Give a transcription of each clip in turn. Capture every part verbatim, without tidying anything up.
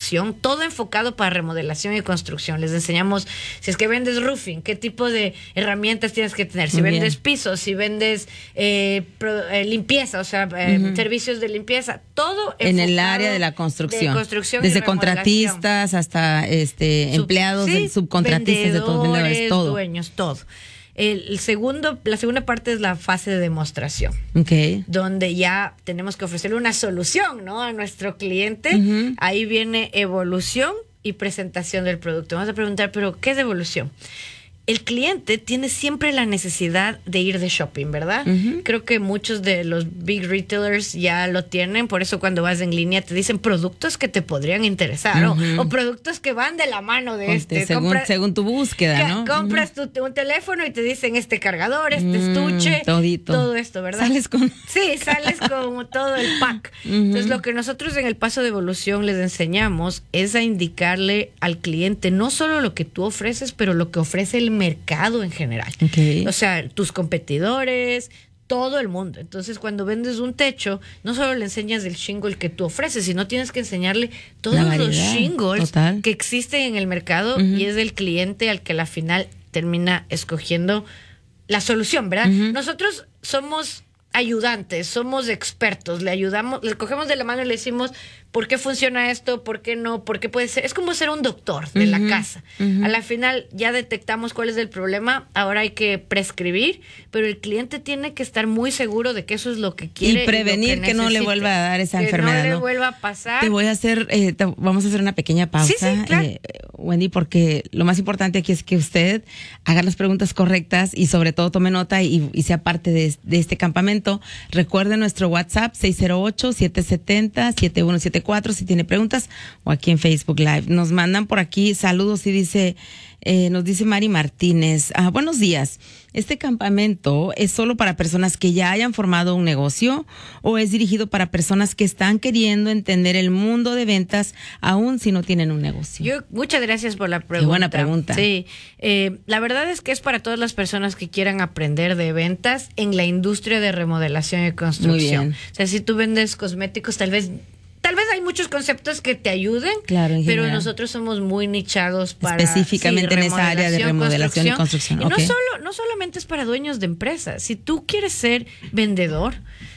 construcción, todo enfocado para remodelación y construcción. Les enseñamos, si es que vendes roofing, qué tipo de herramientas tienes que tener. Si Muy vendes bien. pisos, si vendes eh, pro, eh, limpieza, o sea, eh, Ujú. servicios de limpieza, todo En el enfocado área de la construcción. de construcción y Desde remodelación. contratistas hasta este Sub- empleados, sí, de- subcontratistas, de todos, vendedores, vendedores, todo. dueños, todo. El, el segundo, la segunda parte es la fase de demostración, Okay. donde ya tenemos que ofrecerle una solución, ¿no?, a nuestro cliente. Ujú. Ahí viene evolución y presentación del producto. Vamos a preguntar, ¿pero qué es evolución? El cliente tiene siempre la necesidad de ir de shopping, ¿verdad? Ujú. Creo que muchos de los big retailers ya lo tienen, por eso cuando vas en línea te dicen productos que te podrían interesar, o- Ujú. o, productos que van de la mano de este. según, Compra- según tu búsqueda, que ¿no? compras tu, un teléfono y te dicen este cargador, este Mm, estuche, todito. todo esto, ¿verdad? Sales con... Sí, sales con todo el pack. Ujú. Entonces, lo que nosotros en el paso de evolución les enseñamos es a indicarle al cliente no solo lo que tú ofreces, pero lo que ofrece el mercado en general. Ok. O sea, tus competidores, todo el mundo. Entonces, cuando vendes un techo, no solo le enseñas el shingle que tú ofreces, sino tienes que enseñarle todos La los variedad, shingles total. que existen en el mercado, Ujú. y es el cliente al que a la final termina escogiendo la solución, ¿verdad? Ujú. Nosotros somos ayudantes, somos expertos, le ayudamos, le cogemos de la mano y le decimos por qué funciona esto, por qué no, por qué puede ser. Es como ser un doctor de la Ujú, casa. ujú. A la final ya detectamos cuál es el problema, ahora hay que prescribir, pero el cliente tiene que estar muy seguro de que eso es lo que quiere. Y prevenir lo que no le necesite. vuelva a dar esa que enfermedad, no le ¿no? vuelva a pasar. Te voy a hacer, eh, te- vamos a hacer una pequeña pausa, Sí, sí, claro. eh, Wendy, porque lo más importante aquí es que usted haga las preguntas correctas y sobre todo tome nota y, y sea parte de, de este campamento. Recuerde nuestro WhatsApp seis cero ocho, siete siete cero, siete uno siete cuatro si tiene preguntas, o aquí en Facebook Live. Nos mandan por aquí saludos y dice, eh, nos dice Mari Martínez, ah, buenos días. ¿Este campamento es solo para personas que ya hayan formado un negocio o es dirigido para personas que están queriendo entender el mundo de ventas aún si no tienen un negocio? Yo, muchas gracias por la pregunta. Qué buena pregunta. Sí, eh, la verdad es que es para todas las personas que quieran aprender de ventas en la industria de remodelación y construcción. Muy bien. O sea, si tú vendes cosméticos, tal vez... Tal vez hay muchos conceptos que te ayuden, Claro, en pero general. nosotros somos muy nichados para Específicamente en esa área de remodelación y construcción, Y ok. no solo, no solamente es para dueños de empresas. Si tú quieres ser vendedor,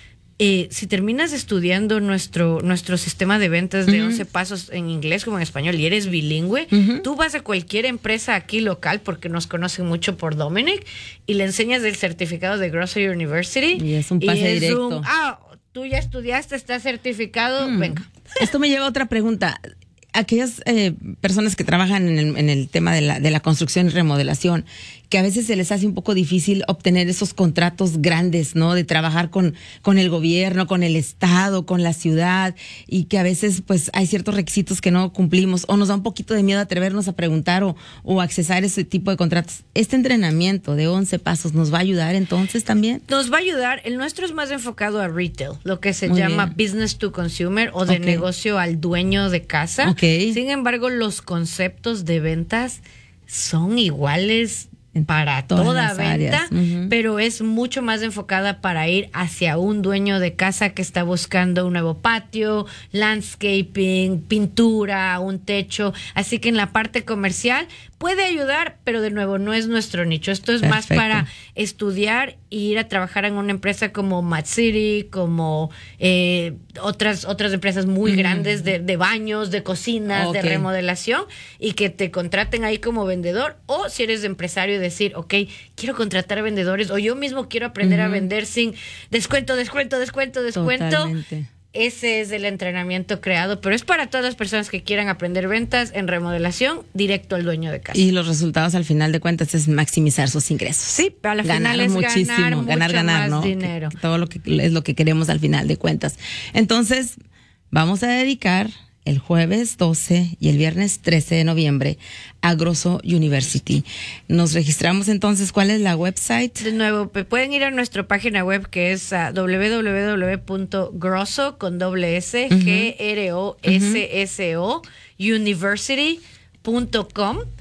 eh, si terminas estudiando nuestro, nuestro sistema de ventas de Ujú. once pasos en inglés como en español y eres bilingüe, Ujú. tú vas a cualquier empresa aquí local, porque nos conocen mucho por Dominic, y le enseñas el certificado de Grocery University. Y es un pase es directo. un, ah, tú ya estudiaste, estás certificado, Mm. venga. Esto me lleva a otra pregunta. Aquellas eh, personas que trabajan en el, en el tema de la, de la construcción y remodelación, que a veces se les hace un poco difícil obtener esos contratos grandes, ¿no? De trabajar con, con el gobierno, con el estado, con la ciudad, y que a veces pues hay ciertos requisitos que no cumplimos o nos da un poquito de miedo atrevernos a preguntar o, o accesar ese tipo de contratos. Este entrenamiento de once pasos nos va a ayudar entonces también. Nos va a ayudar. El nuestro es más enfocado a retail, lo que se Muy llama bien. business to consumer o de Ok. negocio al dueño de casa. Ok. Sin embargo, los conceptos de ventas son iguales En para todas toda las venta, áreas. Ujú. pero es mucho más enfocada para ir hacia un dueño de casa que está buscando un nuevo patio, landscaping, pintura, un techo. Así que en la parte comercial puede ayudar, pero de nuevo no es nuestro nicho. Esto es más Perfecto. para estudiar e ir a trabajar en una empresa como Mad City, como eh, otras otras empresas muy Mm. grandes de, de baños, de cocinas, Ok. de remodelación, y que te contraten ahí como vendedor, o si eres empresario decir, ok, quiero contratar vendedores, o yo mismo quiero aprender a Ujú. vender sin descuento, descuento, descuento, descuento. Totalmente. Ese es el entrenamiento creado, pero es para todas las personas que quieran aprender ventas en remodelación directo al dueño de casa. Y los resultados al final de cuentas es maximizar sus ingresos. Sí, pero a la Ganar final es muchísimo, ganar, mucho ganar, ganar, más ¿no? dinero. Que- que todo lo que es lo que queremos al final de cuentas. Entonces, vamos a dedicar el jueves doce y el viernes trece de noviembre a Grosso University. Nos registramos entonces. ¿Cuál es la website? De nuevo, pe- pueden ir a nuestra página web, que es uh, w w w punto grosso con doble S, Ujú. G R O S S O, university punto com.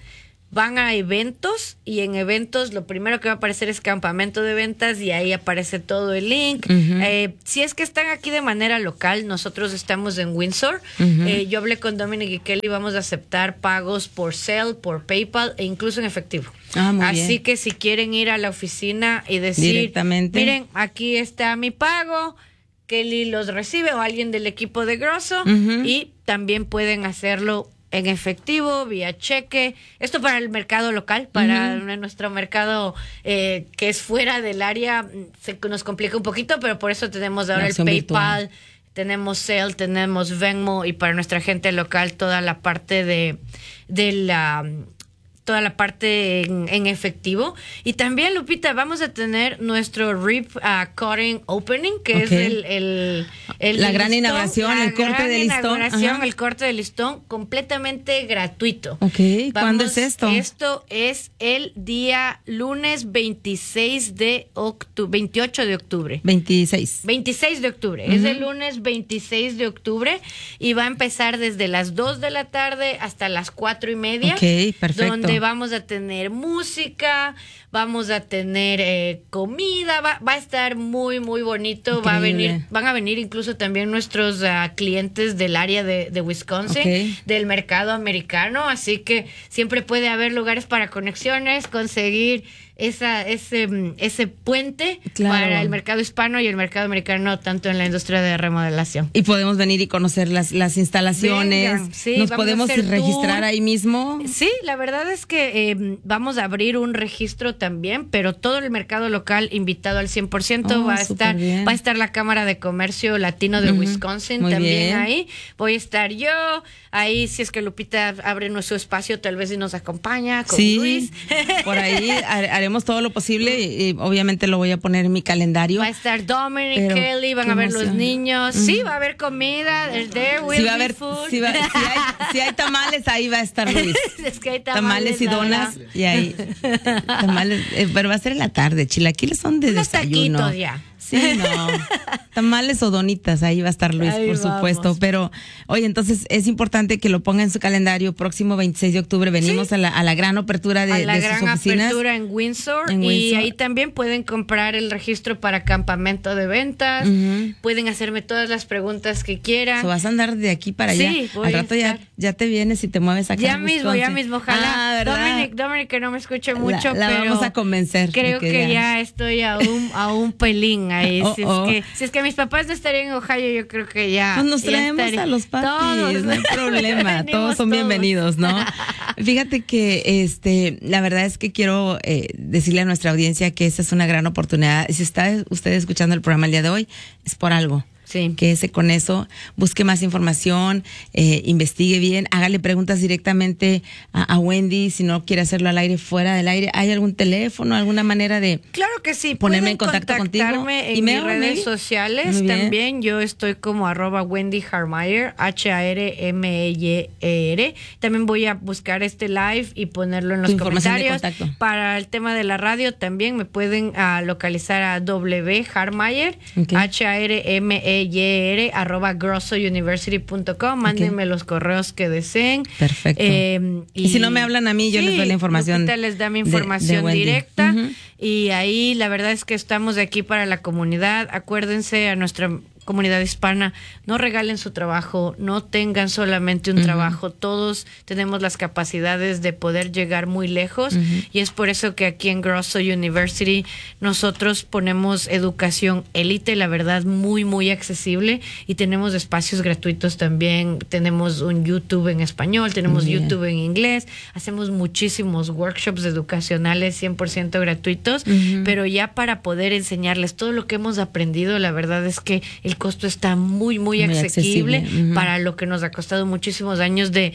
van a eventos y en eventos lo primero que va a aparecer es campamento de ventas y ahí aparece todo el link. Uh-huh. Eh, si es que están aquí de manera local, nosotros estamos en Windsor. Uh-huh. Eh, yo hablé con Dominic y Kelly, vamos a aceptar pagos por Zelle, por PayPal e incluso en efectivo. Ah, muy Así bien. que si quieren ir a la oficina y decir, directamente, miren, aquí está mi pago, Kelly los recibe o alguien del equipo de Grosso, uh-huh. y también pueden hacerlo en efectivo, vía cheque. Esto para el mercado local, para uh-huh. nuestro mercado eh, que es fuera del área, se nos complica un poquito, pero por eso tenemos ahora el PayPal, virtual. Tenemos Zelle, tenemos Venmo, y para nuestra gente local toda la parte de, de la... toda la parte en, en efectivo. Y también, Lupita, vamos a tener nuestro Rib uh, Cutting Opening, que okay. es el, el, el la el gran listón, inauguración, la el corte de listón. inauguración, el corte de listón, completamente gratuito. Ok, ¿cuándo es esto? Esto es el día lunes veintiséis de octubre, veintiocho de octubre. veintiséis. veintiséis de octubre. Uh-huh. Es el lunes veintiséis de octubre y va a empezar desde las dos de la tarde hasta las cuatro y media. Ok, perfecto. Donde vamos a tener música, vamos a tener eh, comida, va, va a estar muy, muy bonito. Increíble. Va a venir, van a venir incluso también nuestros uh, clientes del área de, de Wisconsin, okay. del mercado americano, así que siempre puede haber lugares para conexiones, conseguir esa ese ese puente claro. para el mercado hispano y el mercado americano, tanto en la industria de remodelación. Y podemos venir y conocer las, las instalaciones. Vengan, sí, ¿nos podemos registrar tour. ahí mismo? Sí, la verdad es que eh, vamos a abrir un registro también, pero todo el mercado local invitado al cien por ciento. Oh, va a estar bien. Va a estar la Cámara de Comercio Latino de uh-huh. Wisconsin Muy también bien. ahí. Voy a estar yo ahí, si es que Lupita abre nuestro espacio, tal vez y nos acompaña con sí, Luis. Por ahí haremos todo lo posible y, y obviamente lo voy a poner en mi calendario. Va a estar Dominic, pero Kelly, van a ver emoción. Los niños. Mm. Sí, va a haber comida. There will sí va a be haber, food. Si, va, si, hay, si hay tamales, ahí va a estar Luis. Es que hay tamales, tamales y donas. Y ahí. Tamales, eh, pero va a ser en la tarde. Chilaquiles son de Unos desayuno. Taquitos ya. Sí, no. Tamales o donitas, ahí va a estar Luis, ahí por vamos. Supuesto. Pero, oye, entonces es importante que lo ponga en su calendario. Próximo veintiséis de octubre venimos sí. a, la, a la gran apertura de, a la de gran sus oficinas. apertura en Windsor, en Windsor. Y ahí también pueden comprar el registro para campamento de ventas. Uh-huh. Pueden hacerme todas las preguntas que quieran. So, vas a andar de aquí para allá. Sí, voy Al rato ya, ya te vienes y te mueves acá. Ya mismo, ya mismo. Ojalá. Ah, Dominic, Dominic, que no me escuche mucho, la, la pero vamos a convencer. Creo que, que ya estoy a un, a un pelín ahí. Oh, si, oh. Es que, si es que mis papás no estarían en Ohio, yo creo que ya. Pues nos traemos a los papis, todos. No hay problema, todos son todos. Bienvenidos, ¿no? Fíjate que este, la verdad es que quiero eh, decirle a nuestra audiencia que esta es una gran oportunidad. Si está usted escuchando el programa el día de hoy, es por algo. Sí. Quédese con eso, busque más información, eh, investigue bien, hágale preguntas directamente a, a Wendy, si no quiere hacerlo al aire, fuera del aire. ¿Hay algún teléfono, alguna manera de claro que sí, ponerme en contacto contigo? En mis redes maybe? sociales también. Yo estoy como arroba Wendy Harmeyer, H A R M E Y E R. También voy a buscar este live y ponerlo en los comentarios. Para el tema de la radio también me pueden uh, localizar a W Harmeyer, okay. H A R M E Y E R. Y arroba grosso university punto com. Mándenme okay. los correos que deseen. Perfecto. Eh, y, y si no me hablan a mí, yo sí, les doy la información. Lupita les da mi información de, de directa. Uh-huh. Y ahí la verdad es que estamos de aquí para la comunidad. Acuérdense, a nuestra comunidad hispana, no regalen su trabajo, no tengan solamente un uh-huh. trabajo, todos tenemos las capacidades de poder llegar muy lejos uh-huh. y es por eso que aquí en Grosso University nosotros ponemos educación élite, la verdad muy muy accesible, y tenemos espacios gratuitos también, tenemos un YouTube en español, tenemos yeah. YouTube en inglés, hacemos muchísimos workshops educacionales cien por ciento gratuitos, uh-huh. pero ya para poder enseñarles todo lo que hemos aprendido, la verdad es que el costo está muy, muy, muy asequible, accesible. Uh-huh. para lo que nos ha costado muchísimos años de,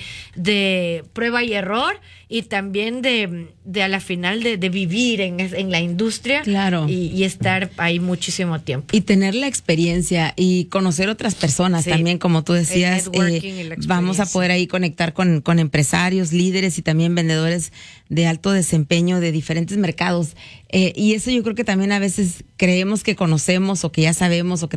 de prueba y error, y también de, de a la final de, de vivir en, en la industria, claro. y, y estar ahí muchísimo tiempo. Y tener la experiencia y conocer otras personas sí. también, como tú decías, eh, vamos a poder ahí conectar con, con empresarios, líderes y también vendedores de alto desempeño de diferentes mercados. Eh, y eso yo creo que también a veces creemos que conocemos o que ya sabemos o que tenemos los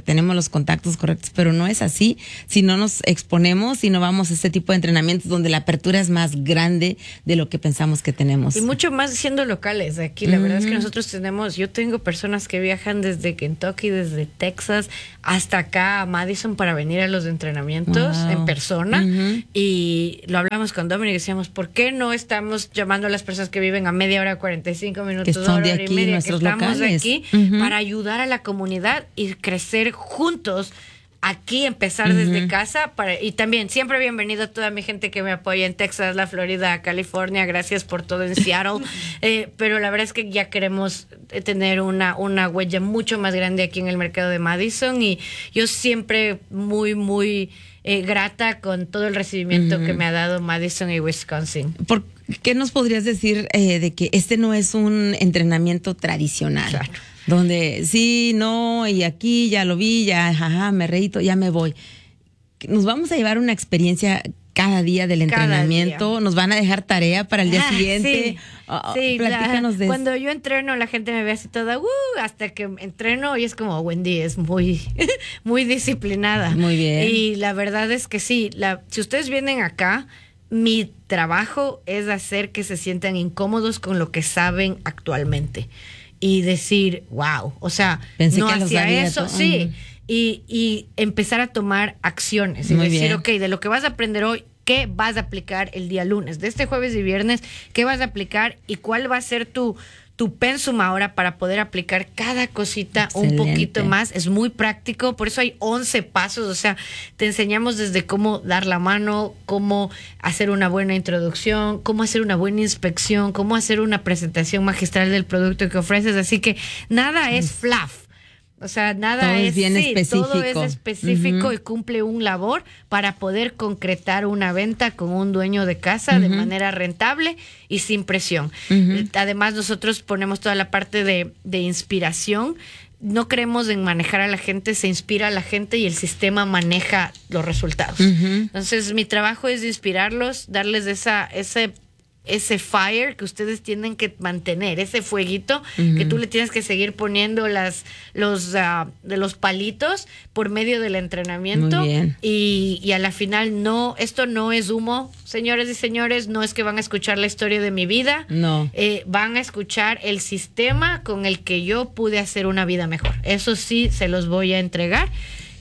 los contactos correctos, pero no es así si no nos exponemos y no vamos a este tipo de entrenamientos donde la apertura es más grande de lo que pensamos que tenemos. Y mucho más siendo locales aquí. La mm. verdad es que nosotros tenemos, yo tengo personas que viajan desde Kentucky, desde Texas, hasta acá a Madison para venir a los entrenamientos wow. en persona. Uh-huh. Y lo hablamos con Dominic y decíamos, ¿por qué no estamos llamando a las personas que viven a media hora, cuarenta y cinco minutos, que son de hora aquí, y media, nuestros que estamos locales. aquí uh-huh. para ayudar a la comunidad y crecer juntos? Aquí empezar desde uh-huh. casa para, y también siempre bienvenido a toda mi gente que me apoya en Texas, la Florida, California, gracias por todo en Seattle, eh, pero la verdad es que ya queremos tener una, una huella mucho más grande aquí en el mercado de Madison y yo siempre muy muy eh, grata con todo el recibimiento uh-huh. que me ha dado Madison y Wisconsin. ¿Por qué nos podrías decir eh, de que este no es un entrenamiento tradicional? Claro. Donde sí, no, y aquí ya lo vi, ya, jaja, me reíto, ya me voy. Nos vamos a llevar una experiencia cada día del entrenamiento, día. Nos van a dejar tarea para el día ah, siguiente. Sí, oh, sí platícanos la, de cuando yo entreno, la gente me ve así toda, uh, hasta que entreno y es como, Wendy es muy, muy disciplinada. Muy bien. Y la verdad es que sí, la, si ustedes vienen acá, mi trabajo es hacer que se sientan incómodos con lo que saben actualmente. Y decir, wow, o sea, Pensé no que hacía eso, todo. sí, y, y empezar a tomar acciones y Muy decir, bien. ok, de lo que vas a aprender hoy, ¿qué vas a aplicar el día lunes? De este jueves y viernes, ¿qué vas a aplicar y cuál va a ser tu, tu pensum ahora para poder aplicar cada cosita Excelente. Un poquito más? Es muy práctico, por eso hay once pasos, o sea, te enseñamos desde cómo dar la mano, cómo hacer una buena introducción, cómo hacer una buena inspección, cómo hacer una presentación magistral del producto que ofreces, así que nada es fluff. O sea, nada todo es, es bien sí, específico. todo es específico uh-huh. y cumple un labor para poder concretar una venta con un dueño de casa uh-huh. de manera rentable y sin presión. Uh-huh. Además, nosotros ponemos toda la parte de, de inspiración. No creemos en manejar a la gente, se inspira a la gente y el sistema maneja los resultados. Uh-huh. Entonces, mi trabajo es inspirarlos, darles esa, ese ese fire que ustedes tienen que mantener, ese fueguito uh-huh. que tú le tienes que seguir poniendo las los uh, de los palitos por medio del entrenamiento. Muy bien. Y, y a la final no, esto no es humo, señores y señores, no es que van a escuchar la historia de mi vida, no, eh, van a escuchar el sistema con el que yo pude hacer una vida mejor. Eso sí se los voy a entregar.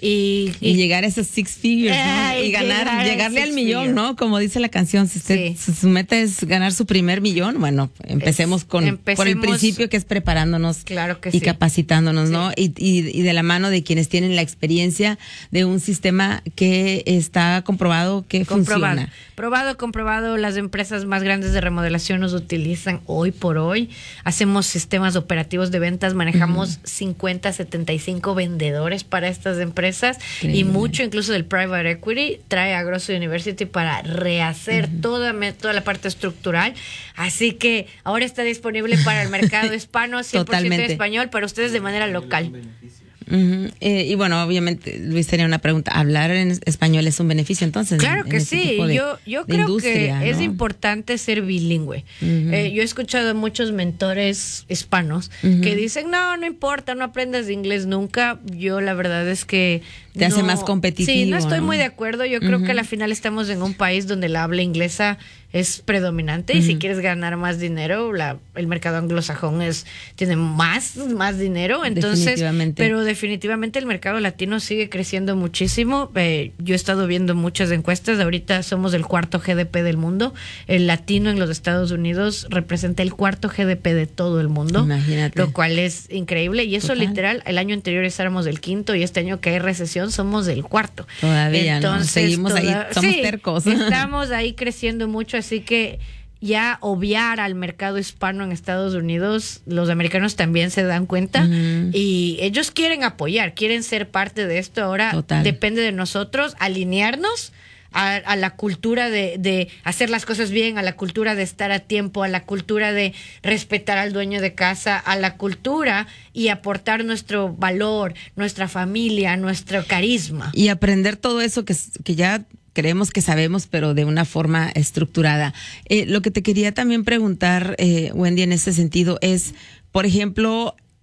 Y, y, y llegar a esos six figures, ¿no? eh, Y ganar, llegar llegarle al millón, figures. ¿no? Como dice la canción, si usted Sí. su meta es ganar su primer millón, bueno, empecemos con Empecemos, por el principio que es preparándonos claro que y sí. capacitándonos, Sí. ¿no? Y, y, y de la mano de quienes tienen la experiencia de un sistema que está comprobado que comprobado. funciona. Probado, comprobado, las empresas más grandes de remodelación nos utilizan hoy por hoy. Hacemos sistemas operativos de ventas, manejamos uh-huh. cincuenta, setenta y cinco vendedores para estas empresas. Increíble. Y mucho incluso del private equity trae a Grosso University para rehacer uh-huh. toda, toda la parte estructural. Así que ahora está disponible para el mercado hispano, cien por ciento Totalmente. español, para ustedes de manera local. Uh-huh. Eh, y bueno, obviamente, Luis, tenía una pregunta. ¿Hablar en español es un beneficio entonces? Claro en, que en sí. este tipo de, yo yo de creo industria, que ¿no? es importante ser bilingüe. Uh-huh. Eh, yo he escuchado a muchos mentores hispanos uh-huh. que dicen, no, no importa, no aprendas inglés nunca. Yo la verdad es que te no, hace más competitivo. Sí, no estoy ¿no? muy de acuerdo. Yo creo uh-huh. que a la final estamos en un país donde la habla inglesa es predominante uh-huh. y si quieres ganar más dinero, la, el mercado anglosajón es tiene más más dinero. Entonces, definitivamente. Pero definitivamente el mercado latino sigue creciendo muchísimo. Eh, yo he estado viendo muchas encuestas. Ahorita somos el cuarto G D P del mundo. El latino en los Estados Unidos representa el cuarto G D P de todo el mundo. Imagínate. Lo cual es increíble. Y eso Total. Literal, el año anterior éramos del quinto y este año que hay recesión somos del cuarto. Todavía, Entonces, ¿no? Seguimos toda, ahí, somos sí, tercos. Estamos ahí creciendo mucho, así que ya obviar al mercado hispano en Estados Unidos, los americanos también se dan cuenta uh-huh. y ellos quieren apoyar, quieren ser parte de esto. Ahora Total. Depende de nosotros alinearnos a, a la cultura de, de hacer las cosas bien, a la cultura de estar a tiempo, a la cultura de respetar al dueño de casa, a la cultura y aportar nuestro valor, nuestra familia, nuestro carisma. Y aprender todo eso que, que ya creemos que sabemos, pero de una forma estructurada. Eh, lo que te quería también preguntar, eh, Wendy, en ese sentido es, por ejemplo,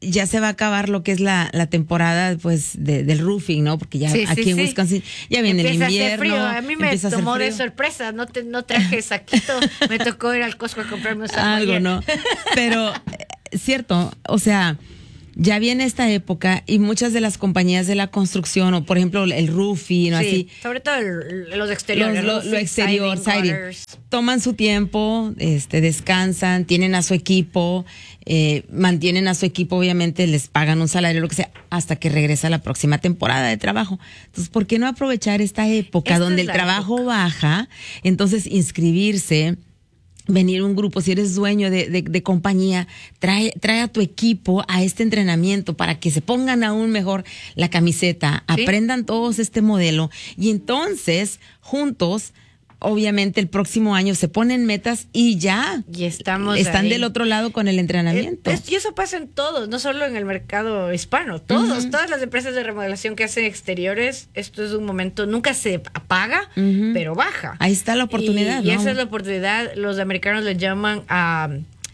ya se va a acabar lo que es la, la temporada pues de, del roofing, ¿no? Porque ya Sí, aquí sí, en sí. Wisconsin ya viene Empieza el invierno. a hacer frío. A mí me empieza a hacer tomó de frío. sorpresa. No, te, no traje saquito. Me tocó ir al Costco a comprarme un saco Algo, ayer. ¿no? Pero, eh, cierto, o sea, ya viene esta época y muchas de las compañías de la construcción, o por ejemplo el roofing, o Sí, así, sobre todo el- los exteriores. Los- lo, roofing, lo exterior, siding, siding, gutters. toman su tiempo, este, descansan, tienen a su equipo, eh, mantienen a su equipo, obviamente les pagan un salario, lo que sea, hasta que regresa la próxima temporada de trabajo. Entonces, ¿por qué no aprovechar esta época Esta donde es el la trabajo época. baja? Entonces, inscribirse, venir un grupo, si eres dueño de, de, de compañía, trae, trae a tu equipo a este entrenamiento para que se pongan aún mejor la camiseta, Sí. aprendan todos este modelo y entonces juntos, obviamente el próximo año se ponen metas y ya Y estamos están ahí. del otro lado con el entrenamiento. Es- y eso pasa en todos, no solo en el mercado hispano, todos, todas las empresas de remodelación que hacen exteriores, esto es un momento, nunca se apaga, Ujú. pero baja. Ahí está la oportunidad, Y, y ¿no? esa es la oportunidad, los americanos le llaman a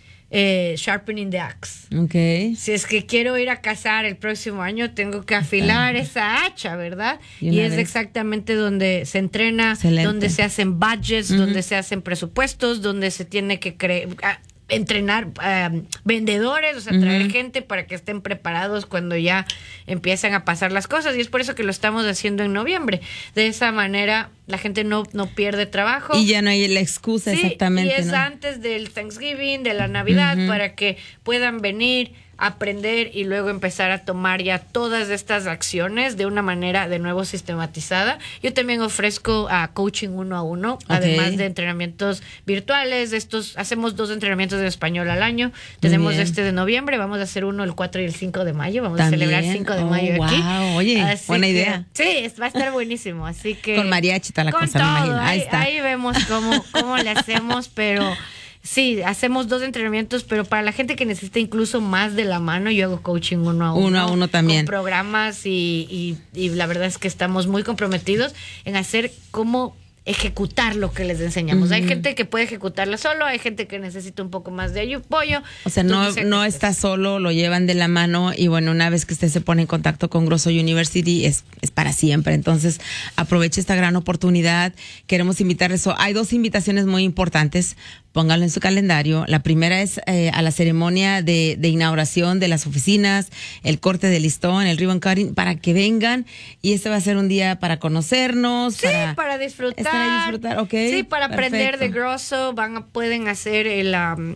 eh, sharpening the axe. Ok. Si es que quiero ir a cazar el próximo año, tengo que afilar esa hacha, ¿verdad? Y Y, una es vez- exactamente donde se entrena, Excelente. donde se hacen budgets, Ujú. donde se hacen presupuestos, donde se tiene que cre- a- entrenar um, vendedores, o sea, traer Ujú. gente para que estén preparados cuando ya empiezan a pasar las cosas. Y es por eso que lo estamos haciendo en noviembre. De esa manera, la gente no, no pierde trabajo. Y ya no hay la excusa, Sí, exactamente, y es ¿no? antes del Thanksgiving, de la Navidad, Ujú. para que puedan venir, aprender y luego empezar a tomar ya todas estas acciones de una manera de nuevo sistematizada. Yo también ofrezco a coaching uno a uno, además de entrenamientos virtuales. Estos hacemos dos entrenamientos de español al año. Tenemos bien. este de noviembre, vamos a hacer uno el cuatro y el cinco de mayo. Vamos También. a celebrar cinco de Oh, mayo aquí. wow. Oye, buena que- idea. Sí, es- va a estar buenísimo. Así que Con mariachi toda la con cosa, me todo, imagino. Ahí Ahí, está. ahí vemos cómo, cómo le hacemos, pero sí, hacemos dos entrenamientos, pero para la gente que necesita incluso más de la mano, yo hago coaching uno a uno. Uno a uno también. Con programas y, y, y la verdad es que estamos muy comprometidos en hacer cómo ejecutar lo que les enseñamos. Hay gente que puede ejecutarlo solo, hay gente que necesita un poco más de apoyo. O sea, no, Entonces, no este, está solo, lo llevan de la mano y bueno, una vez que usted se pone en contacto con Grosso University es, es para siempre. Entonces, aproveche esta gran oportunidad. Queremos invitarles. So, hay dos invitaciones muy importantes. Pónganlo en su calendario. La primera es eh, a la ceremonia de, de inauguración de las oficinas, el corte de listón, el ribbon cutting, para que vengan. Y este va a ser un día para conocernos. Sí, para, para disfrutar. estar ahí, disfrutar, ok, Sí, para aprender de perfecto. Grosso, van a, pueden hacer el, um,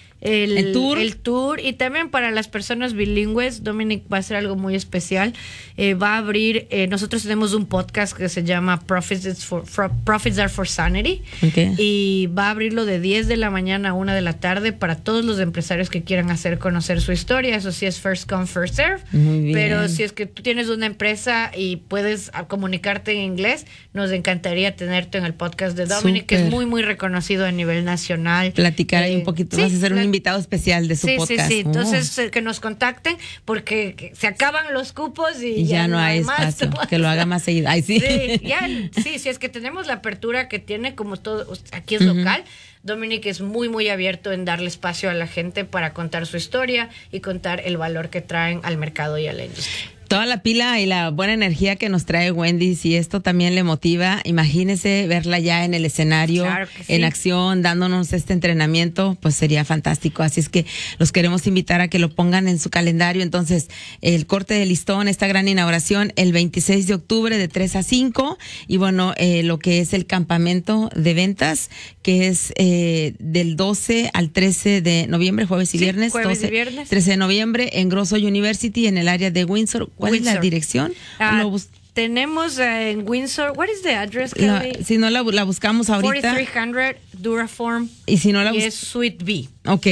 el, El tour. el tour. Y también para las personas bilingües, Dominic va a hacer algo muy especial. Eh, va a abrir, eh, nosotros tenemos un podcast que se llama Profits, is for, for- Profits Are for Sanity. Ok. Y va a abrirlo de diez de la mañana a una de la tarde para todos los empresarios que quieran hacer conocer su historia. Eso sí es first come, first serve. Muy bien. Pero si es que tú tienes una empresa y puedes ah, comunicarte en inglés, nos encantaría tenerte en el podcast de Dominic, que es Súper. muy, muy reconocido a nivel nacional. Platicar ahí Eh, un poquito. sí, Vas a ser un la- invitado especial de su sí, podcast. Sí, sí, Oh. entonces eh, que nos contacten porque que se acaban los cupos y, Y ya, no hay más. espacio. Que lo haga más seguido. Ay, sí. Sí, ya, sí, sí, es que tenemos la apertura que tiene como todo, aquí es local. Dominic es muy, muy abierto en darle espacio a la gente para contar su historia y contar el valor que traen al mercado y a la industria. Toda la pila y la buena energía que nos trae Wendy, si esto también le motiva, imagínese verla ya en el escenario, Claro que sí. en acción, dándonos este entrenamiento, pues sería fantástico. Así es que los queremos invitar a que lo pongan en su calendario. Entonces, el corte de listón, esta gran inauguración, el veintiséis de octubre de tres a cinco. Y bueno, eh, lo que es el campamento de ventas, que es eh, del doce al trece de noviembre, jueves y Sí, viernes. jueves y doce, viernes. trece de noviembre en Grosso University, en el área de Windsor. ¿Cuál es la Windsor. dirección? Ah, Lo bus- tenemos eh, en Windsor, what is the address, la- Kelly? si no la, la buscamos ahorita. forty-three hundred Duraform. Y si no la y bus- es Suite B. Ok.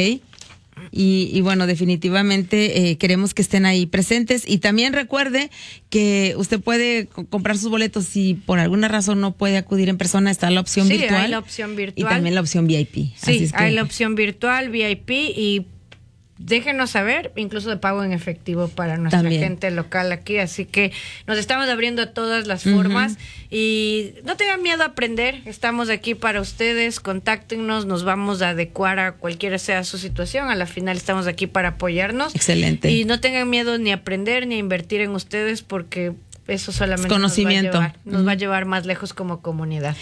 Y, y bueno, definitivamente eh, queremos que estén ahí presentes. Y también recuerde que usted puede co- comprar sus boletos si por alguna razón no puede acudir en persona. Está la opción Sí, virtual. hay la opción virtual. Y también la opción V I P. Sí, Así es que- hay la opción virtual, V I P y déjenos saber, incluso de pago en efectivo para nuestra También. gente local aquí, así que nos estamos abriendo a todas las formas uh-huh. y no tengan miedo a aprender, estamos aquí para ustedes, contáctenos, nos vamos a adecuar a cualquiera sea su situación, a la final estamos aquí para apoyarnos. Excelente. Y no tengan miedo ni a aprender ni a invertir en ustedes porque eso solamente conocimiento. Nos, va a, llevar, nos uh-huh. va a llevar más lejos como comunidad.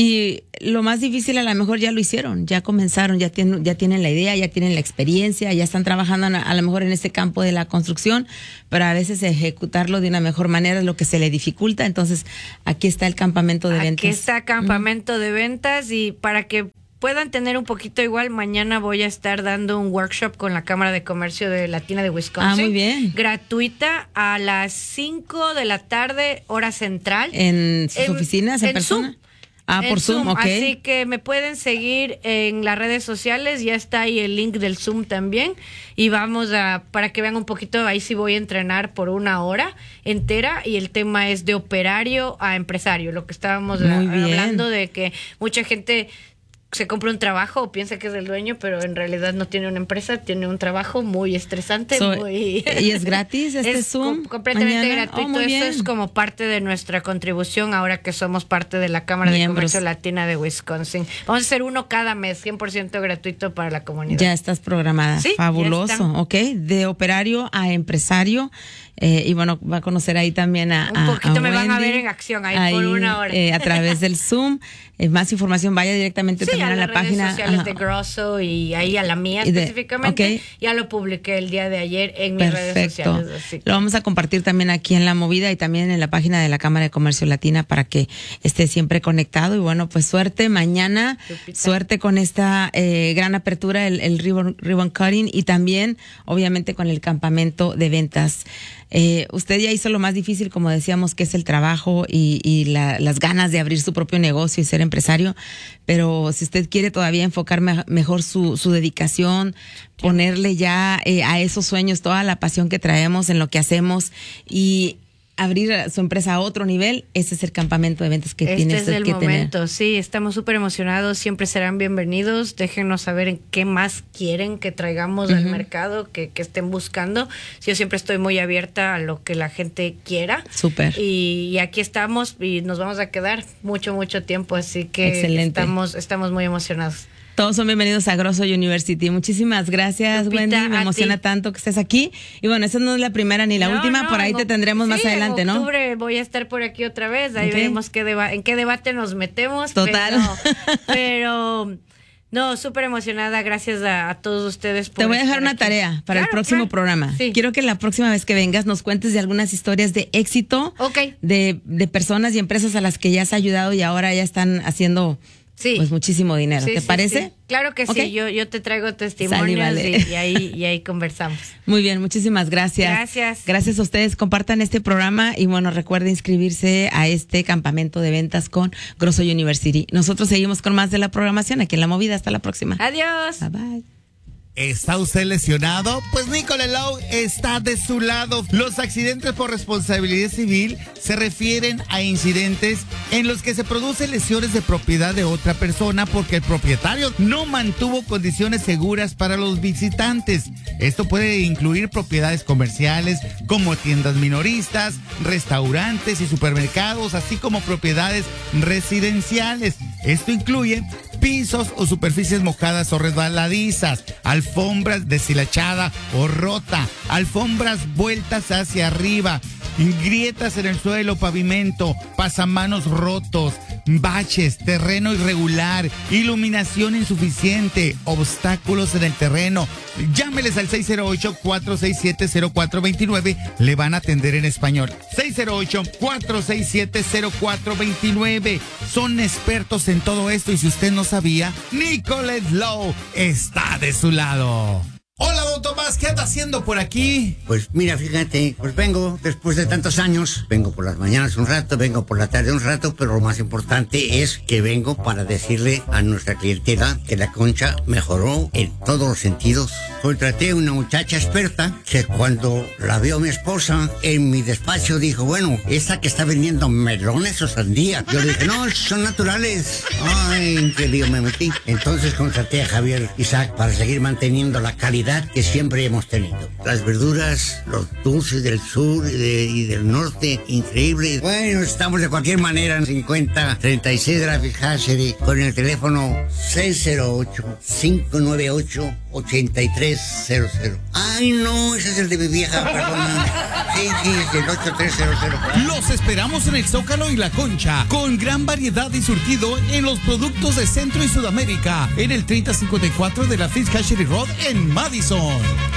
Y lo más difícil a lo mejor ya lo hicieron, ya comenzaron, ya tienen, ya tienen la idea, ya tienen la experiencia, ya están trabajando a, a lo mejor en este campo de la construcción, pero a veces ejecutarlo de una mejor manera es lo que se le dificulta. Entonces, aquí está el campamento de aquí ventas. Aquí está campamento uh-huh. de ventas y para que puedan tener un poquito igual, mañana voy a estar dando un workshop con la Cámara de Comercio de Latina de Wisconsin. Ah, muy bien. Gratuita a las cinco de la tarde, hora central. ¿En sus en, oficinas, en, en persona? Zoom. Ah, en por Zoom, Zoom, ok. Así que me pueden seguir en las redes sociales, ya está ahí el link del Zoom también. Y vamos a, para que vean un poquito, ahí sí voy a entrenar por una hora entera y el tema es de operario a empresario, lo que estábamos a, hablando de que mucha gente se compra un trabajo o piensa que es el dueño, pero en realidad no tiene una empresa, tiene un trabajo muy estresante. So, muy ¿Y es gratis este es Zoom? Com- completamente mañana? gratuito. Oh, Eso es como parte de nuestra contribución ahora que somos parte de la Cámara Miembros. de Comercio Latina de Wisconsin. Vamos a hacer uno cada mes, cien por ciento gratuito para la comunidad. Ya estás programada. Sí, fabuloso, ok. De operario a empresario. Eh, y bueno, va a conocer ahí también a Un poquito a, a me Wendy, van a ver en acción ahí, ahí por una hora. Eh, a través del Zoom. Eh, más información, vaya directamente sí, también a, a la las página. redes sociales ajá. de Grosso y ahí a la mía Y de- específicamente. okay. Ya lo publiqué el día de ayer en mis redes Perfecto. sociales. Así que- Lo vamos a compartir también aquí en La Movida y también en la página de la Cámara de Comercio Latina para que esté siempre conectado. Y bueno, pues suerte mañana, Lupita. suerte con esta eh, gran apertura, el, el ribbon, ribbon cutting y también, obviamente, con el campamento de ventas. Eh, usted ya hizo lo más difícil, como decíamos, que es el trabajo y, y la, las ganas de abrir su propio negocio y ser empresario, pero si usted quiere todavía enfocar me, mejor su, su dedicación, ponerle ya eh, a esos sueños toda la pasión que traemos en lo que hacemos y abrir su empresa a otro nivel, ese es el campamento de ventas que este tiene es usted el que momento, tener. sí, estamos súper emocionados, siempre serán bienvenidos, déjenos saber en qué más quieren que traigamos Uh-huh. al mercado, que, que estén buscando. Yo siempre estoy muy abierta a lo que la gente quiera. Súper. Y, y aquí estamos y nos vamos a quedar mucho, mucho tiempo, así que Excelente. estamos, estamos muy emocionados. Todos son bienvenidos a Grosso University. Muchísimas gracias, Lupita, Wendy. Me a emociona ti. tanto que estés aquí. Y bueno, esa no es la primera ni la No, última. no, por ahí en te oc- tendremos más sí, adelante, en ¿no? octubre voy a estar por aquí otra vez. Ahí Ok. veremos qué deba- en qué debate nos metemos. Total. Pero, pero no, súper emocionada. Gracias a, a todos ustedes por Te voy a dejar estar una aquí. tarea para el Claro, próximo claro. programa. Sí. Quiero que la próxima vez que vengas nos cuentes de algunas historias de éxito Ok. de, de personas y empresas a las que ya has ayudado y ahora ya están haciendo Sí. pues muchísimo dinero. Sí, ¿Te sí, parece? sí. Claro que Ok. sí. Yo, yo te traigo testimonios vale. y, y ahí, y ahí conversamos. Muy bien, muchísimas gracias. Gracias. Gracias a ustedes. Compartan este programa y bueno, recuerden inscribirse a este campamento de ventas con Grosso University. Nosotros seguimos con más de la programación aquí en La Movida. Hasta la próxima. Adiós. Bye bye. ¿Está usted lesionado? Pues Nicole Lowe está de su lado. Los accidentes por responsabilidad civil se refieren a incidentes en los que se producen lesiones de propiedad de otra persona porque el propietario no mantuvo condiciones seguras para los visitantes. Esto puede incluir propiedades comerciales como tiendas minoristas, restaurantes y supermercados, así como propiedades residenciales. Esto incluye pisos o superficies mojadas o resbaladizas, alfombras deshilachada o rota, alfombras vueltas hacia arriba, grietas en el suelo, pavimento, pasamanos rotos, baches, terreno irregular, iluminación insuficiente, obstáculos en el terreno. Llámeles al seis cero ocho, cuatro seis siete, cero cuatro dos nueve, le van a atender en español. seis cero ocho, cuatro seis siete, cero cuatro dos nueve. Son expertos en todo esto y si usted no sabía, Nicolette Lowe está de su lado. Hola, don Tomás, ¿qué anda haciendo por aquí? Pues mira, fíjate, pues vengo después de tantos años, vengo por las mañanas un rato, vengo por la tarde un rato, pero lo más importante es que vengo para decirle a nuestra clientela que la Concha mejoró en todos los sentidos. Contraté a una muchacha experta que cuando la vio mi esposa en mi despacho dijo, bueno, esa que está vendiendo melones o sandía. Yo le dije, no, son naturales. Ay, qué lío me metí. Entonces contraté a Javier Isaac para seguir manteniendo la calidad calidad que siempre hemos tenido. Las verduras, los dulces del sur y, de, y del norte, increíble. Bueno, estamos de cualquier manera en cincuenta treinta y seis de la Hatchery con el teléfono seis cero ocho, cinco nueve ocho, ocho tres cero cero. Ay, no, ese es el de mi vieja, perdón. Sí, sí, es el ocho tres cero cero. Los esperamos en el Zócalo y La Concha, con gran variedad y surtido en los productos de Centro y Sudamérica, en el treinta cincuenta y cuatro de la Fish Hatchery Road en Madison.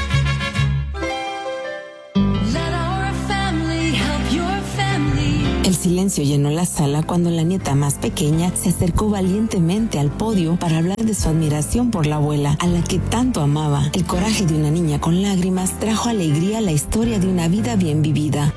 El silencio llenó la sala cuando la nieta más pequeña se acercó valientemente al podio para hablar de su admiración por la abuela, a la que tanto amaba. El coraje de una niña con lágrimas trajo alegría a la historia de una vida bien vivida.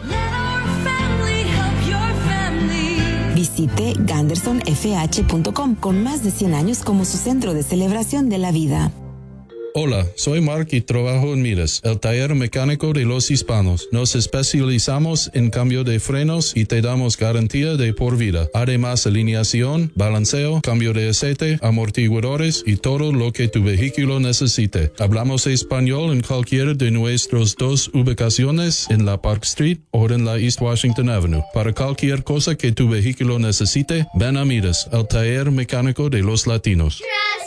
Visite ganderson f h punto com, con más de cien años como su centro de celebración de la vida. Hola, soy Mark y trabajo en Midas, el taller mecánico de los hispanos. Nos especializamos en cambio de frenos y te damos garantía de por vida. Además, alineación, balanceo, cambio de aceite, amortiguadores y todo lo que tu vehículo necesite. Hablamos español en cualquiera de nuestras dos ubicaciones, en la Park Street o en la East Washington Avenue. Para cualquier cosa que tu vehículo necesite, ven a Midas, el taller mecánico de los latinos.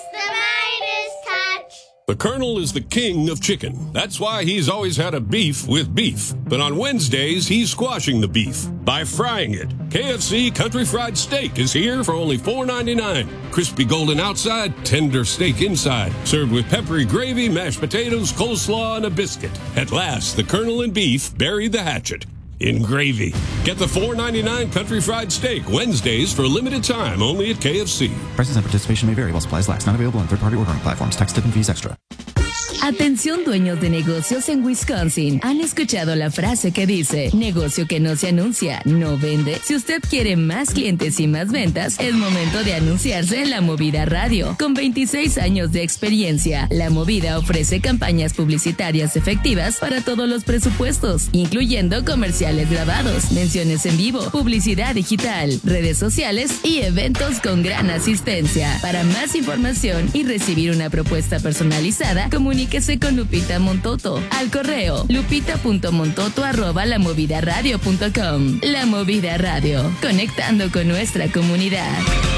The Colonel is the king of chicken. That's why he's always had a beef with beef. But on Wednesdays, he's squashing the beef by frying it. K F C Country Fried Steak is here for only four ninety-nine. Crispy golden outside, tender steak inside. Served with peppery gravy, mashed potatoes, coleslaw, and a biscuit. At last, the Colonel and beef buried the hatchet in gravy. Get the four ninety-nine Country Fried Steak Wednesdays for a limited time only at K F C. Prices and participation may vary while supplies last. Not available on third-party ordering platforms. Tax, tip, and fees extra. Atención dueños de negocios en Wisconsin. ¿Han escuchado la frase que dice, negocio que no se anuncia, no vende? Si usted quiere más clientes y más ventas, es momento de anunciarse en La Movida Radio. Con veintiséis años de experiencia, La Movida ofrece campañas publicitarias efectivas para todos los presupuestos, incluyendo comerciales grabados, menciones en vivo, publicidad digital, redes sociales y eventos con gran asistencia. Para más información y recibir una propuesta personalizada, comuníquese con Lupita Montoto al correo lupita punto montoto arroba la movida radio punto com. La Movida Radio, conectando con nuestra comunidad.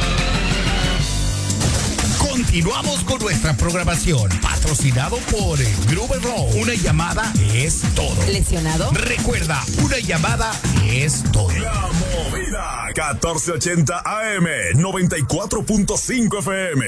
Continuamos con nuestra programación, patrocinado por Gruber Law. Una llamada es todo. ¿Lesionado? Recuerda, una llamada es todo. La Movida, catorce ochenta A M, noventa y cuatro punto cinco F M.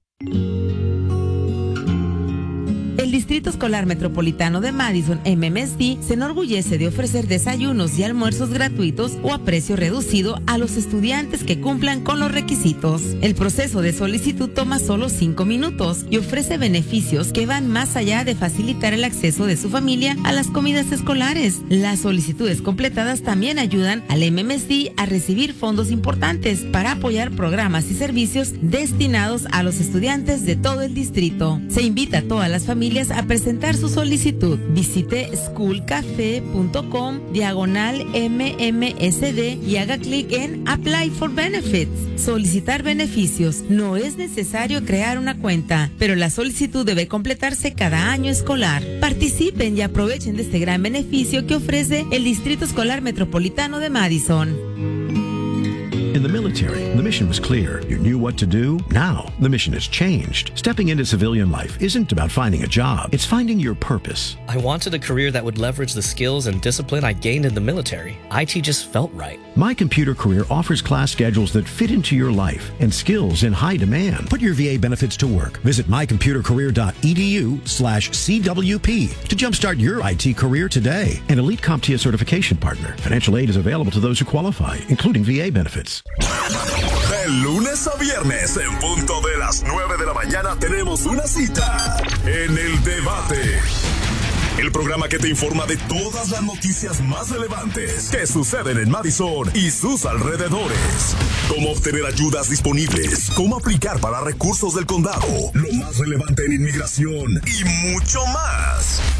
El Distrito Escolar Metropolitano de Madison, M M S D, se enorgullece de ofrecer desayunos y almuerzos gratuitos o a precio reducido a los estudiantes que cumplan con los requisitos. El proceso de solicitud toma solo cinco minutos y ofrece beneficios que van más allá de facilitar el acceso de su familia a las comidas escolares. Las solicitudes completadas también ayudan al M M S D a recibir fondos importantes para apoyar programas y servicios destinados a los estudiantes de todo el distrito. Se invita a todas las familias a presentar su solicitud. Visite schoolcafe punto com diagonal M M S D y haga clic en Apply for Benefits. Solicitar beneficios. No es necesario crear una cuenta, pero la solicitud debe completarse cada año escolar. Participen y aprovechen de este gran beneficio que ofrece el Distrito Escolar Metropolitano de Madison. In the military, the mission was clear. You knew what to do. Now, the mission has changed. Stepping into civilian life isn't about finding a job. It's finding your purpose. I wanted a career that would leverage the skills and discipline I gained in the military. I T just felt right. My Computer Career offers class schedules that fit into your life and skills in high demand. Put your V A benefits to work. Visit mycomputercareer.edu slash CWP to jumpstart your I T career today. An elite CompTIA certification partner. Financial aid is available to those who qualify, including V A benefits. De lunes a viernes, en punto de las nueve de la mañana, tenemos una cita en El Debate. El programa que te informa de todas las noticias más relevantes que suceden en Madison y sus alrededores. Cómo obtener ayudas disponibles, cómo aplicar para recursos del condado, lo más relevante en inmigración y mucho más.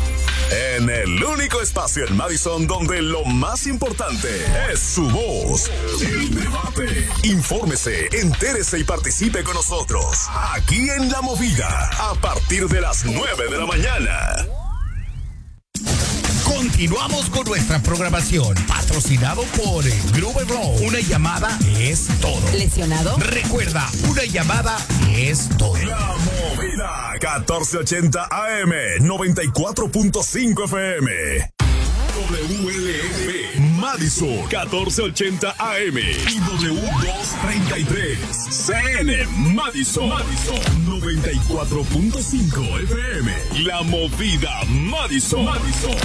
En el único espacio en Madison donde lo más importante es su voz. El debate. Infórmese, entérese y participe con nosotros. Aquí en La Movida, a partir de las nueve de la mañana. Continuamos con nuestra programación, patrocinado por Gruber Law. Una llamada es todo. ¿Lesionado? Recuerda, una llamada es todo. La Movida, catorce ochenta A M, noventa y cuatro punto cinco F M. W L P Madison, catorce ochenta A M y W doscientos treinta y tres C N Madison, Madison, noventa y cuatro punto cinco F M. La Movida Madison, Madison.